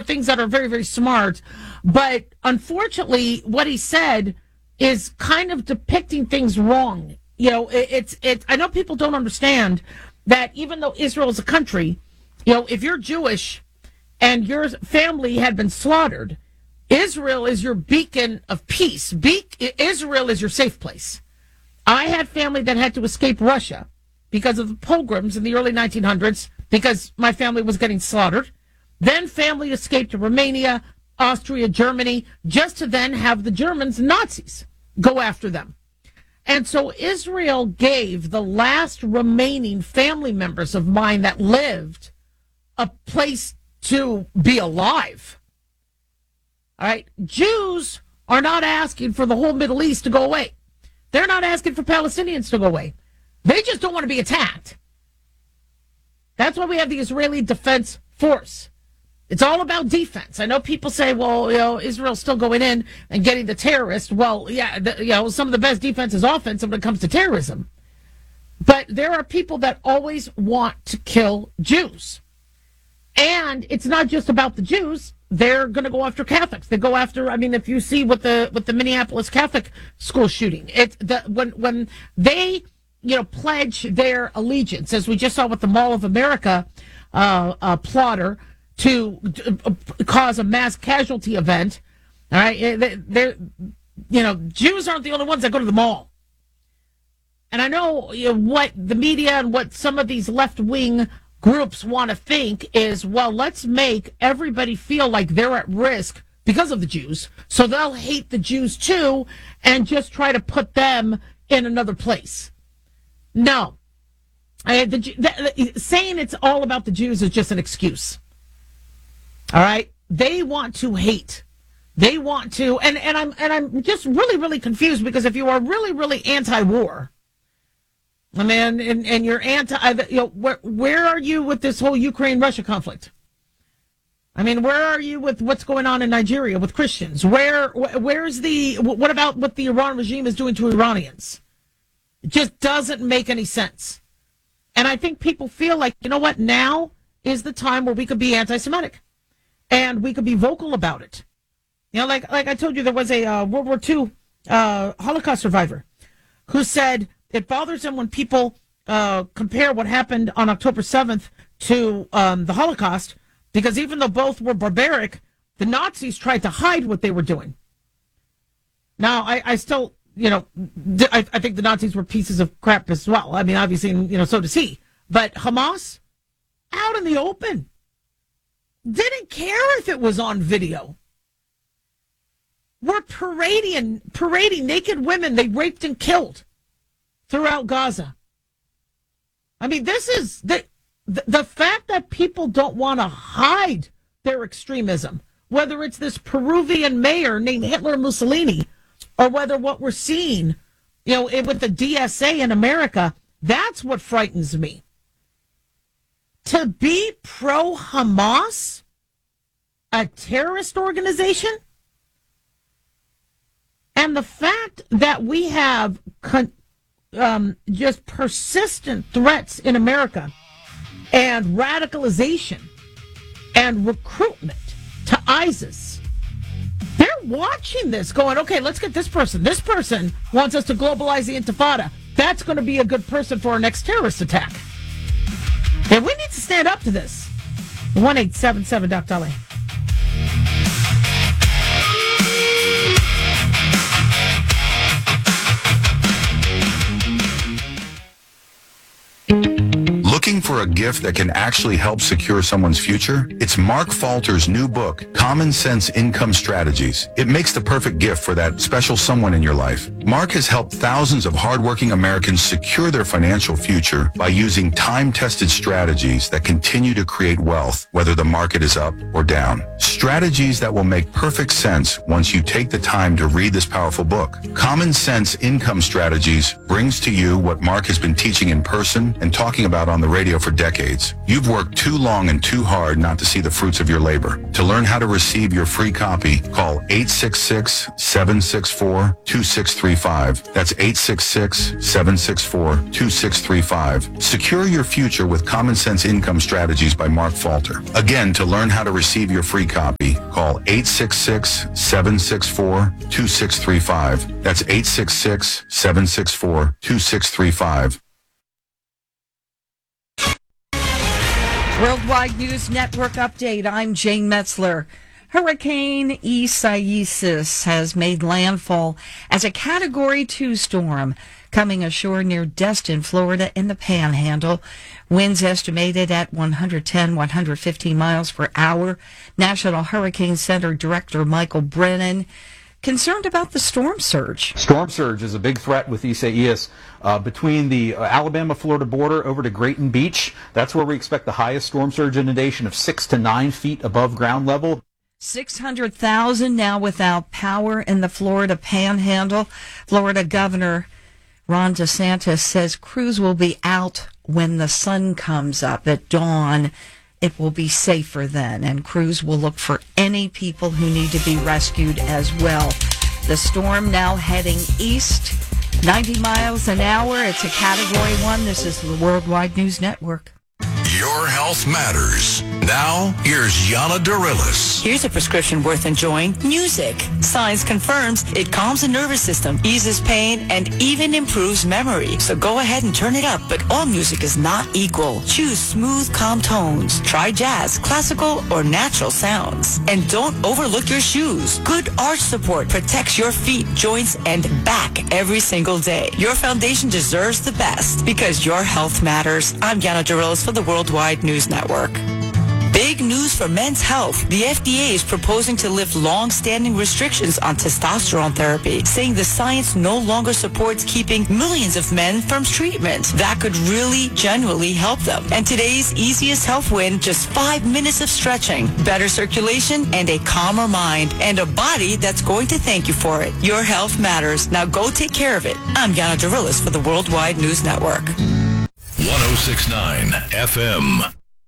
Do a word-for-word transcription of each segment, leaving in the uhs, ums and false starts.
things that are very, very smart. But unfortunately, what he said is kind of depicting things wrong. You know, it, it's, it, I know people don't understand that even though Israel is a country, you know, if you're Jewish and your family had been slaughtered, Israel is your beacon of peace. Be- Israel is your safe place. I had family that had to escape Russia because of the pogroms in the early nineteen hundreds, because my family was getting slaughtered. Then family escaped to Romania, Austria, Germany, just to then have the Germans, Nazis, go after them. And so Israel gave the last remaining family members of mine that lived a place to be alive. All right. Jews are not asking for the whole Middle East to go away. They're not asking for Palestinians to go away. They just don't want to be attacked. That's why we have the Israeli Defense Force. It's all about defense. I know people say, well, you know, Israel's still going in and getting the terrorists. Well, yeah, the, you know, some of the best defense is offensive when it comes to terrorism. But there are people that always want to kill Jews. And it's not just about the Jews. They're going to go after Catholics. They go after, I mean, if you see with the with the Minneapolis Catholic school shooting, it's the when when they, you know, pledge their allegiance, as we just saw with the Mall of America uh, uh, plotter, to uh, cause a mass casualty event. All right, they, they're, you know, Jews aren't the only ones that go to the mall. And I know, you know what the media and what some of these left-wing groups want to think is, well, let's make everybody feel like they're at risk because of the Jews, so they'll hate the Jews too and just try to put them in another place. No. I, the, the, saying it's all about the Jews is just an excuse. All right? They want to hate. They want to, and, and I'm and I'm just really, really confused, because if you are really, really anti-war, I mean, and, and you're anti, you know, where, where are you with this whole Ukraine-Russia conflict? I mean, where are you with what's going on in Nigeria with Christians? Where, where's the, what about what the Iran regime is doing to Iranians? It just doesn't make any sense. And I think people feel like, you know what, now is the time where we could be anti-Semitic and we could be vocal about it. You know, like, like I told you, there was a uh, World War Two uh, Holocaust survivor who said it bothers him when people uh, compare what happened on October seventh to um, the Holocaust, because even though both were barbaric, the Nazis tried to hide what they were doing. Now, I, I still, you know, I, I think the Nazis were pieces of crap as well. I mean, obviously, you know, so does he. But Hamas, out in the open, didn't care if it was on video. We're parading, parading naked women they raped and killed throughout Gaza. I mean, this is the, the, the fact that people don't want to hide their extremism, whether it's this Peruvian mayor named Hitler Mussolini, or whether what we're seeing, you know, with the D S A in America, that's what frightens me. To be pro-Hamas, a terrorist organization, and the fact that we have con- um, just persistent threats in America and radicalization and recruitment to ISIS, they're watching this going, okay, let's get this person. This person wants us to globalize the Intifada. That's going to be a good person for our next terrorist attack. And we need to stand up to this. one eight seven seven Doctor Ali. Looking for a gift that can actually help secure someone's future? It's Mark Falter's new book, Common Sense Income Strategies. It makes the perfect gift for that special someone in your life. Mark has helped thousands of hardworking Americans secure their financial future by using time-tested strategies that continue to create wealth, whether the market is up or down. Strategies that will make perfect sense once you take the time to read this powerful book. Common Sense Income Strategies brings to you what Mark has been teaching in person and talking about on the radio for decades. You've worked too long and too hard not to see the fruits of your labor. To learn how to receive your free copy, call eight six six, seven six four, two six three five. That's eight six six, seven six four, two six three five. Secure your future with Common Sense Income Strategies by Mark Falter. Again, to learn how to receive your free copy, call eight six six, seven six four, two six three five. That's eight six six, seven six four, two six three five. Worldwide News Network update. I'm Jane Metzler. Hurricane Isaias has made landfall as a Category two storm coming ashore near Destin, Florida in the Panhandle. Winds estimated at one hundred ten, one hundred fifteen miles per hour. National Hurricane Center Director Michael Brennan concerned about the storm surge. Storm surge is a big threat with Isaias uh, between the uh, Alabama-Florida border over to Grayton Beach. That's where we expect the highest storm surge inundation of six to nine feet above ground level. six hundred thousand now without power in the Florida Panhandle. Florida Governor Ron DeSantis says crews will be out when the sun comes up at dawn. It will be safer then, and crews will look for any people who need to be rescued as well. The storm now heading east, ninety miles an hour. It's a Category one. This is the Worldwide News Network. Your health matters. Now, here's Yana Dorillis. Here's a prescription worth enjoying. Music. Science confirms it calms the nervous system, eases pain, and even improves memory. So go ahead and turn it up, but all music is not equal. Choose smooth, calm tones. Try jazz, classical, or natural sounds. And don't overlook your shoes. Good arch support protects your feet, joints, and back every single day. Your foundation deserves the best because your health matters. I'm Yana Dorillis for the Worldwide News Network. Big news for men's health. The F D A is proposing to lift long-standing restrictions on testosterone therapy, saying the science no longer supports keeping millions of men from treatment. That could really, genuinely help them. And today's easiest health win, just five minutes of stretching, better circulation, and a calmer mind, and a body that's going to thank you for it. Your health matters. Now go take care of it. I'm Yana Dorillis for the Worldwide News Network. one oh six point nine F M.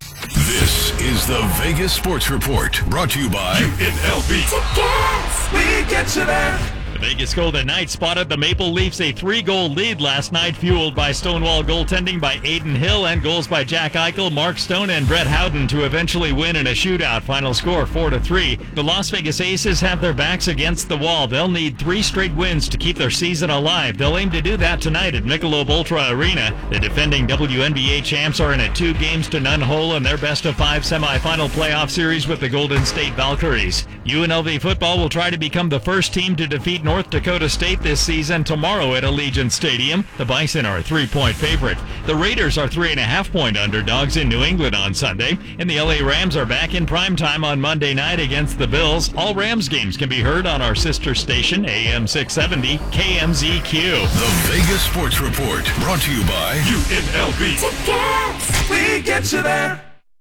This is the Vegas Sports Report, brought to you by U N L V. Tickets! We get you there. The Vegas Golden Knights spotted the Maple Leafs a three-goal lead last night, fueled by Stonewall goaltending by Aiden Hill and goals by Jack Eichel, Mark Stone, and Brett Howden to eventually win in a shootout. Final score four to three. The Las Vegas Aces have their backs against the wall. They'll need three straight wins to keep their season alive. They'll aim to do that tonight at Michelob Ultra Arena. The defending W N B A champs are in a two games to none hole in their best of five semifinal playoff series with the Golden State Valkyries. U N L V football will try to become the first team to defeat North Dakota State this season tomorrow at Allegiant Stadium. The Bison are a three-point favorite. The Raiders are three and a half point underdogs in New England on Sunday. And the L A Rams are back in primetime on Monday night against the Bills. All Rams games can be heard on our sister station, A M six seventy K M Z Q. The Vegas Sports Report, brought to you by U N L V. Tickets! We get you there.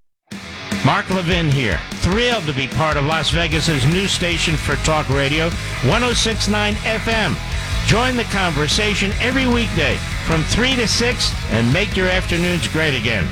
Mark Levin here, thrilled to be part of Las Vegas's new station for talk radio, one oh six point nine F M. Join the conversation every weekday from three to six and make your afternoons great again.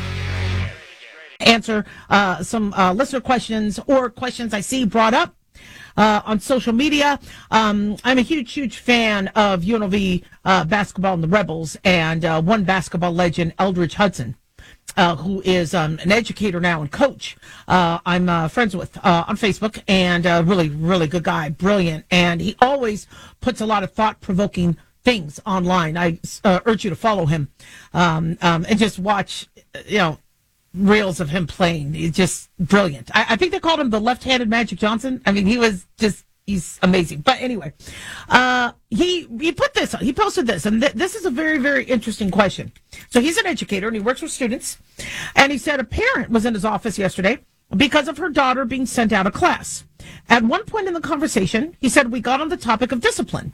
Answer uh, some uh, listener questions or questions I see brought up uh, on social media. Um, I'm a huge, huge fan of U N L V uh, basketball and the Rebels, and uh, one basketball legend, Eldridge Hudson. Uh, who is um, an educator now and coach. Uh, I'm uh, friends with uh, on Facebook, and uh, really, really good guy, brilliant. And he always puts a lot of thought-provoking things online. I uh, urge you to follow him um, um, and just watch, you know, reels of him playing. He's just brilliant. I, I think they called him the left-handed Magic Johnson. I mean, he was just, he's amazing. But anyway, uh, he he put this, he posted this, and th- this is a very, very interesting question. So he's an educator, and he works with students, and he said a parent was in his office yesterday because of her daughter being sent out of class. At one point in the conversation, he said, we got on the topic of discipline.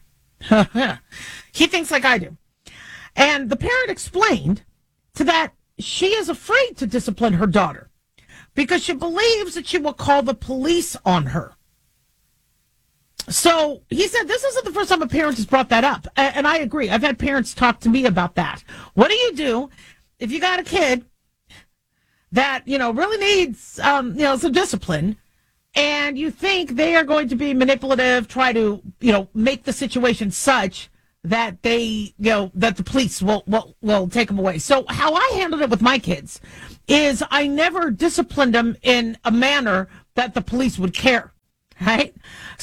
He thinks like I do. And the parent explained to that she is afraid to discipline her daughter because she believes that she will call the police on her. So he said this isn't the first time a parent has brought that up. And I agree. I've had parents talk to me about that. What do you do if you got a kid that, you know, really needs, um, you know, some discipline, and you think they are going to be manipulative, try to, you know, make the situation such that they, you know, that the police will, will, will take them away. So how I handled it with my kids is I never disciplined them in a manner that the police would care. Right.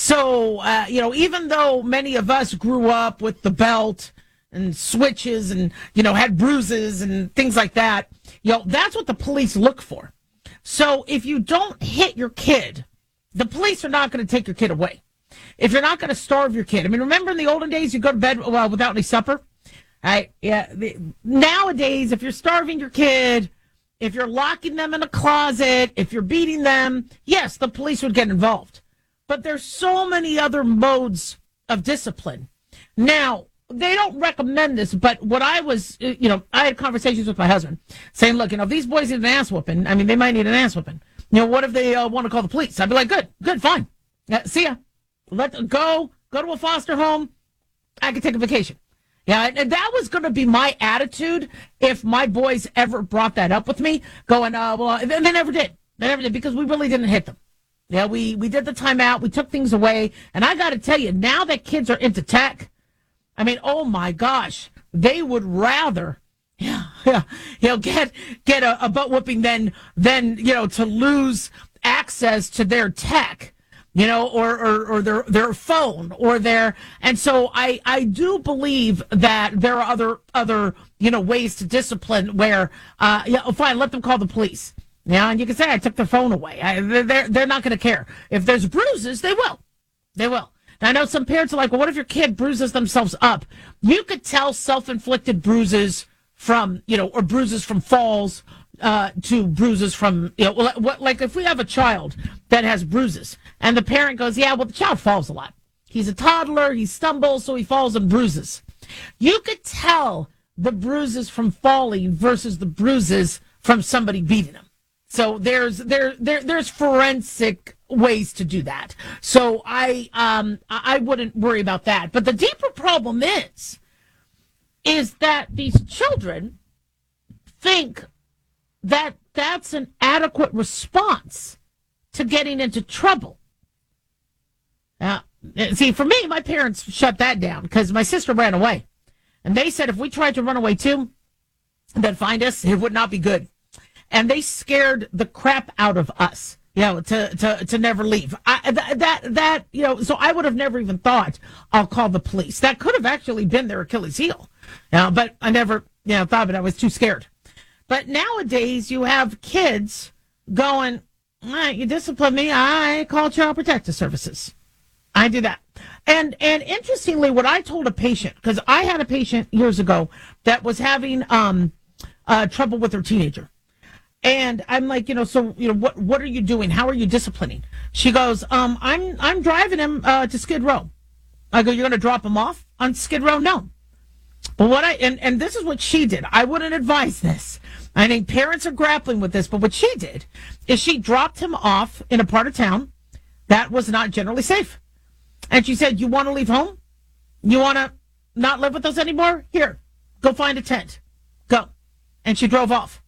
So, uh, you know, even though many of us grew up with the belt and switches and, you know, had bruises and things like that, you know, that's what the police look for. So if you don't hit your kid, the police are not going to take your kid away. If you're not going to starve your kid. I mean, remember in the olden days, you go to bed well, without any supper? Right? Yeah. The, nowadays, if you're starving your kid, if you're locking them in a closet, if you're beating them, yes, the police would get involved. But there's so many other modes of discipline. Now, they don't recommend this, but what I was, you know, I had conversations with my husband saying, look, you know, if these boys need an ass whooping, I mean, they might need an ass whooping. You know, what if they uh, want to call the police? I'd be like, good, good, fine. Yeah, see ya. Let them go, go to a foster home. I can take a vacation. Yeah, and that was going to be my attitude if my boys ever brought that up with me, going, uh, well, and they never did. They never did because we really didn't hit them. Yeah, we, we did the timeout. We took things away. And I got to tell you, now that kids are into tech, I mean, oh, my gosh, they would rather, yeah, yeah, you know, get get a, a butt whooping than, than, you know, to lose access to their tech, you know, or, or, or their, their phone or their, and so I, I do believe that there are other, other, you know, ways to discipline where, uh, yeah, fine, let them call the police. Yeah, and you can say I took their phone away. I, they're they're not going to care. If there's bruises, they will. They will. Now, I know some parents are like, well, what if your kid bruises themselves up? You could tell self-inflicted bruises from, you know, or bruises from falls uh, to bruises from, you know, what, like if we have a child that has bruises and the parent goes, yeah, well, the child falls a lot. He's a toddler. He stumbles, so he falls and bruises. You could tell the bruises from falling versus the bruises from somebody beating him. So there's there there there's forensic ways to do that. So I um I wouldn't worry about that. But the deeper problem is is that these children think that that's an adequate response to getting into trouble. Now, see, for me, my parents shut that down because my sister ran away, and they said if we tried to run away too, then find us, it would not be good. And they scared the crap out of us, you know, to, to, to never leave. I, that, that, that, you know, so I would have never even thought I'll call the police. That could have actually been their Achilles heel. You know, but I never, you know, thought of it. I was too scared. But nowadays you have kids going, all right, you discipline me, I call Child Protective Services. I do that. And, and interestingly, what I told a patient, because I had a patient years ago that was having, um, uh, trouble with her teenager. And I'm like, you know, so, you know, what, what are you doing? How are you disciplining? She goes, um, I'm, I'm driving him, uh, to Skid Row. I go, you're going to drop him off on Skid Row? No. But what I, and, and this is what she did. I wouldn't advise this. I think parents are grappling with this, but what she did is she dropped him off in a part of town that was not generally safe. And she said, you want to leave home? You want to not live with us anymore? Here, go find a tent. Go. And she drove off.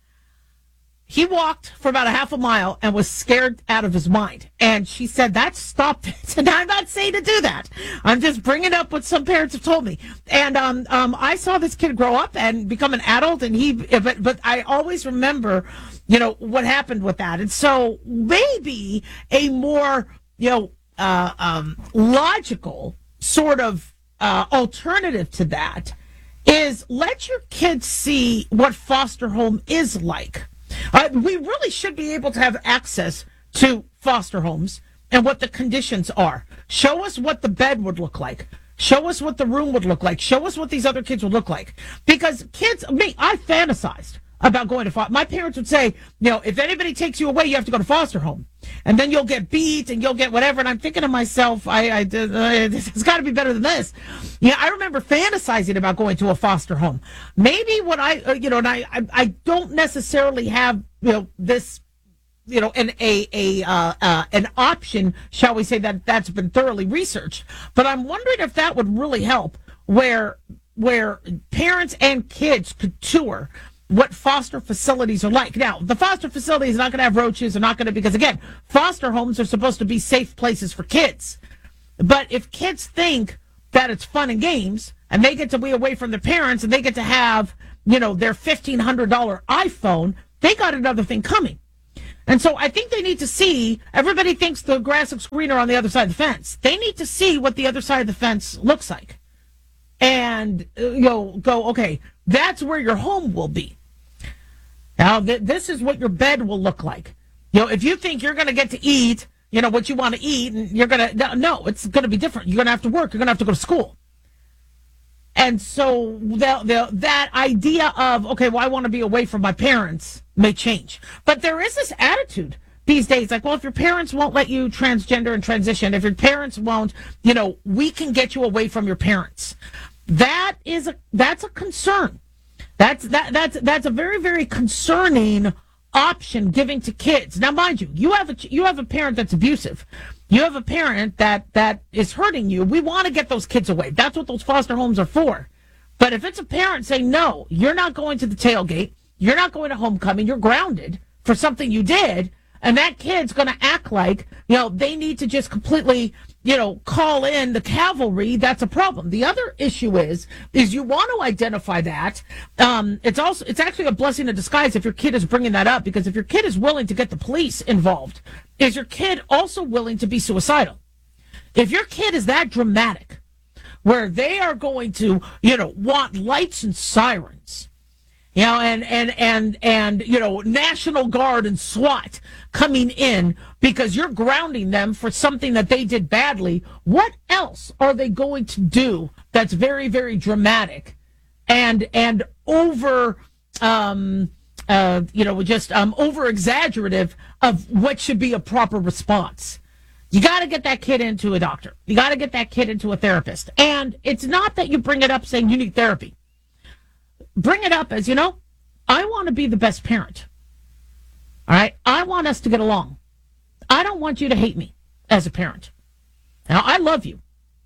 He walked for about a half a mile and was scared out of his mind. And she said, that stopped it. And I'm not saying to do that. I'm just bringing up what some parents have told me. And um, um, I saw this kid grow up and become an adult. And he, but, but I always remember, you know, what happened with that. And so maybe a more, you know, uh, um, logical sort of uh, alternative to that is let your kids see what foster home is like. Uh, we really should be able to have access to foster homes and what the conditions are. Show us what the bed would look like. Show us what the room would look like. Show us what these other kids would look like. Because kids, me, I fantasized about going to foster. My parents would say, you know, if anybody takes you away, you have to go to foster home. And then you'll get beat and you'll get whatever. And I'm thinking to myself, I, I, uh, it's got to be better than this. Yeah, I remember fantasizing about going to a foster home. Maybe what I, uh, you know, and I, I, I don't necessarily have, you know, this, you know, an a a uh, uh, an option, shall we say, that that's been thoroughly researched. But I'm wondering if that would really help, where where parents and kids could tour what foster facilities are like. Now, the foster facilities are not going to have roaches, are not going to, because again, foster homes are supposed to be safe places for kids. But if kids think that it's fun and games, and they get to be away from their parents, and they get to have, you know, their fifteen hundred dollars iPhone, they got another thing coming. And so I think they need to see, everybody thinks the grass looks greener on the other side of the fence. They need to see what the other side of the fence looks like. And, uh, you know, go, okay, that's where your home will be. Now, th- this is what your bed will look like. You know, if you think you're going to get to eat, you know, what you want to eat, and you're going to, no, it's going to be different. You're going to have to work. You're going to have to go to school. And so the, the, that idea of, okay, well, I want to be away from my parents may change. But there is this attitude these days, like, well, if your parents won't let you transgender and transition, if your parents won't, you know, we can get you away from your parents. That is a, that's a concern. That's, that, that's, that's a very, very concerning option giving to kids. Now, mind you, you have a, you have a parent that's abusive. You have a parent that, that is hurting you. We want to get those kids away. That's what those foster homes are for. But if it's a parent saying, no, you're not going to the tailgate, you're not going to homecoming, you're grounded for something you did, and that kid's going to act like, you know, they need to just completely, you know, call in the cavalry, that's a problem. The other issue is, is you want to identify that. Um, it's also, it's actually a blessing in disguise if your kid is bringing that up, because if your kid is willing to get the police involved, is your kid also willing to be suicidal? If your kid is that dramatic, where they are going to, you know, want lights and sirens, you know, and, and, and, and, you know, National Guard and SWAT coming in because you're grounding them for something that they did badly, what else are they going to do that's very, very dramatic and, and over, um, uh, you know, just, um, over exaggerative of what should be a proper response? You got to get that kid into a doctor. You got to get that kid into a therapist. And it's not that you bring it up saying you need therapy. Bring it up as, you know, I want to be the best parent. All right? I want us to get along. I don't want you to hate me as a parent. Now, I love you.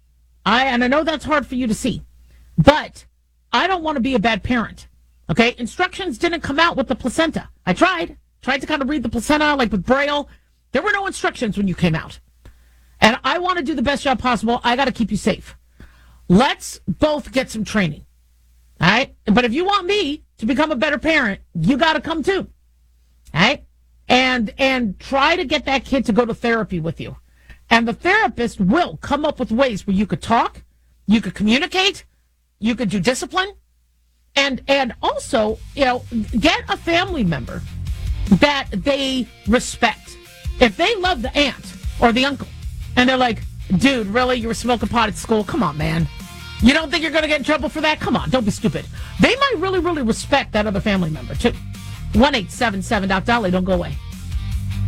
I and I know that's hard for you to see. But I don't want to be a bad parent. Okay? Instructions didn't come out with the placenta. I tried. Tried to kind of read the placenta, like with Braille. There were no instructions when you came out. And I want to do the best job possible. I got to keep you safe. Let's both get some training. All right? But if you want me to become a better parent, you got to come too. All right? And, and try to get that kid to go to therapy with you. And the therapist will come up with ways where you could talk, you could communicate, you could do discipline, and, and also, you know, get a family member that they respect. If they love the aunt or the uncle, and they're like, dude, really? You were smoking pot at school? Come on, man. You don't think you're going to get in trouble for that? Come on, don't be stupid. They might really, really respect that other family member, too. one eight seven seven Doc Dolly. Don't go away.